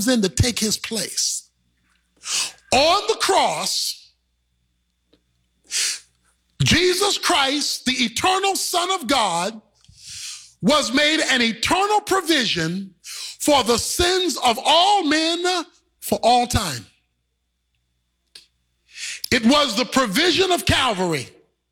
in to take his place. On the cross, Jesus Christ, the eternal Son of God, was made an eternal provision for the sins of all men for all time. It was the provision of Calvary.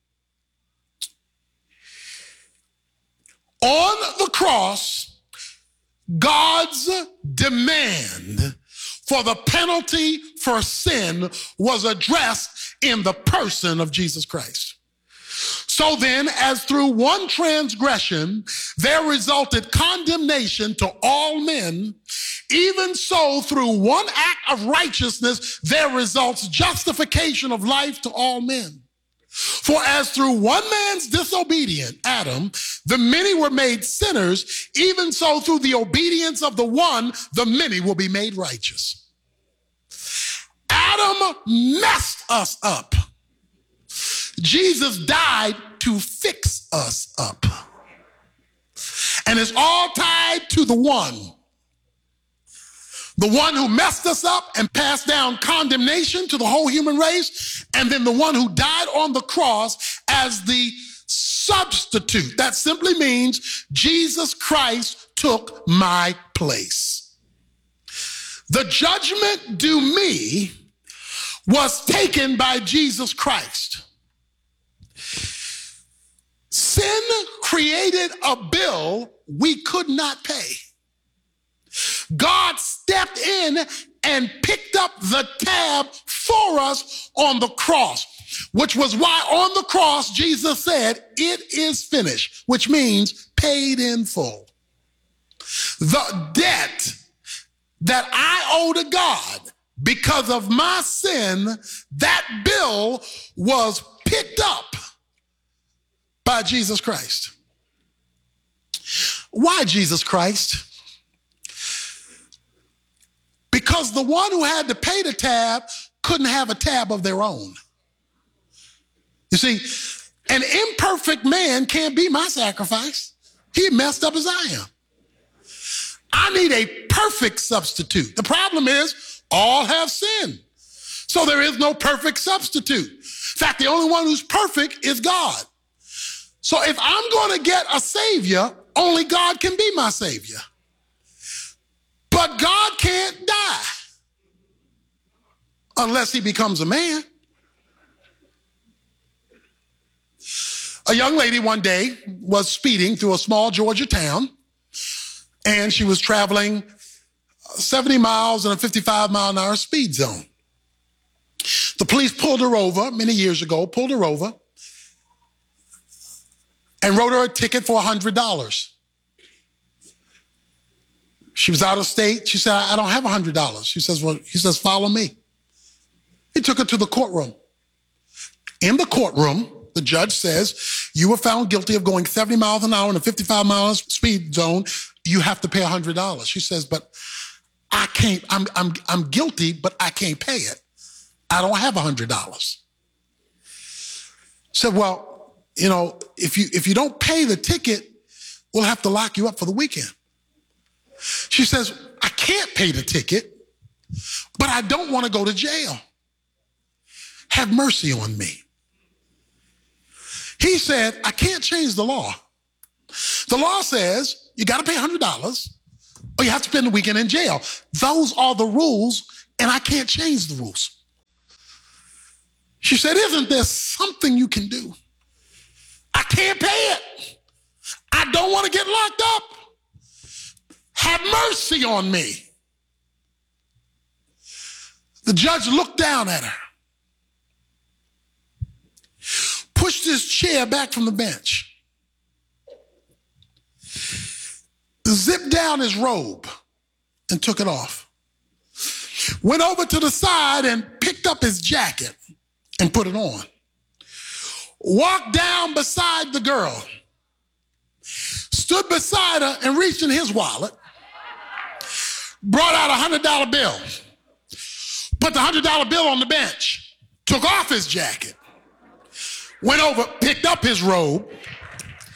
On the cross, God's demand for the penalty for sin was addressed in the person of Jesus Christ. So then, as through one transgression there resulted condemnation to all men, even so through one act of righteousness there results justification of life to all men. For as through one man's disobedience, Adam, the many were made sinners, even so through the obedience of the one, the many will be made righteous. Adam messed us up. Jesus died to fix us up. And it's all tied to the one who messed us up and passed down condemnation to the whole human race, and then the one who died on the cross as the substitute. That simply means Jesus Christ took my place. The judgment due me was taken by Jesus Christ. Sin created a bill we could not pay. God stepped in and picked up the tab for us on the cross, which was why on the cross Jesus said, "It is finished," which means paid in full. The debt that I owe to God because of my sin, that bill was picked up by Jesus Christ. Why Jesus Christ? Because the one who had to pay the tab couldn't have a tab of their own. You see, an imperfect man can't be my sacrifice. He messed up as I am. I need a perfect substitute. The problem is all have sinned. So there is no perfect substitute. In fact, the only one who's perfect is God. So if I'm going to get a savior, only God can be my savior. But God can't die unless he becomes a man. A young lady one day was speeding through a small Georgia town, and she was traveling 70 miles in a 55-mile-an-hour speed zone. The police pulled her over many years ago, and wrote her a ticket for $100. She was out of state. She said, "I don't have $100. He says, "Follow me." He took her to the courtroom. In the courtroom, the judge says, "You were found guilty of going 70 miles an hour in a 55-mile speed zone. You have to pay $100. She says, "But I can't, I'm guilty, but I can't pay it. I don't have $100. Said, "Well, if you don't pay the ticket, we'll have to lock you up for the weekend." She says, "I can't pay the ticket, but I don't want to go to jail. Have mercy on me." He said, "I can't change the law. The law says you got to pay $100 or you have to spend the weekend in jail. Those are the rules, and I can't change the rules." She said, "Isn't there something you can do? I can't pay it. I don't want to get locked up. Have mercy on me." The judge looked down at her, pushed his chair back from the bench, zipped down his robe and took it off, went over to the side and picked up his jacket and put it on, walked down beside the girl, stood beside her and reached in his wallet, brought out a $100 bill, put the $100 bill on the bench, took off his jacket, went over, picked up his robe,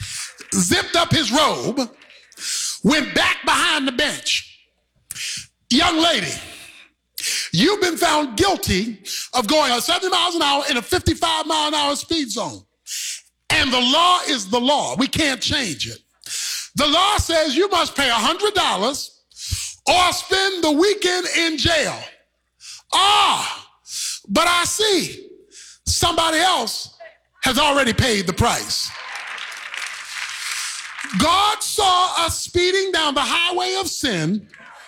zipped up his robe, went back behind the bench, Young lady, you've been found guilty of going 70 miles an hour in a 55 mile an hour speed zone. And the law is the law. We can't change it. The law says you must pay $100 or spend the weekend in jail. But I see somebody else has already paid the price. God saw us speeding down the highway of sin.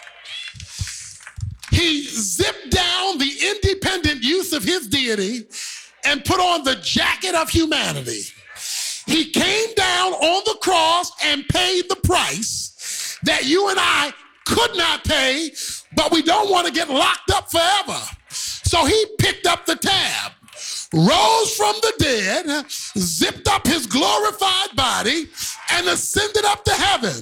He zipped down the independent use of his deity and put on the jacket of humanity. He came down on the cross and paid the price that you and I could not pay, but we don't want to get locked up forever. So he picked up the tab, rose from the dead, zipped up his glorified body, and ascended up to heaven.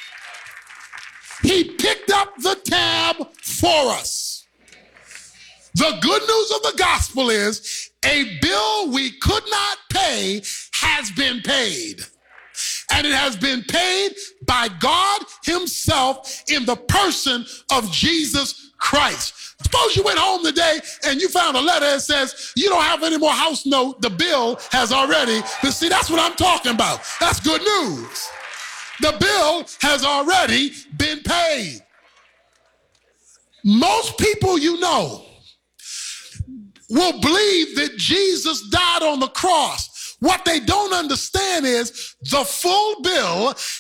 He picked up the tab for us. The good news of the gospel is a bill we could not pay has been paid. And it has been paid by God himself in the person of Jesus Christ. Suppose you went home today and you found a letter that says you don't have any more house note. The bill has already been. See, that's what I'm talking about. That's good news. The bill has already been paid. Most people you know will believe that Jesus died on the cross. What they don't understand is the full bill